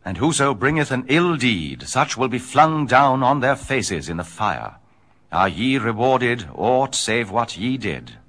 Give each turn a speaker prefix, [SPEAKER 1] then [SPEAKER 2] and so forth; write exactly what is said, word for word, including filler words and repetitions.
[SPEAKER 1] And whoso bringeth an ill deed, such will be flung down on their faces in the fire. Are ye rewarded aught save what ye did?